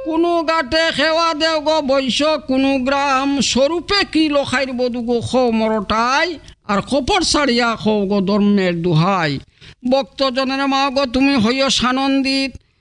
কোনো গাটে খেওয়া দেও গো বৈশ কোনো গ্রাম স্বরূপে কি লখাইর বধু গো খো মরটাই আর খপর ছাড়িয়া খো গো ধর্মের দুহাই। ভক্তজনের মা গো তুমি হইও সানন্দিত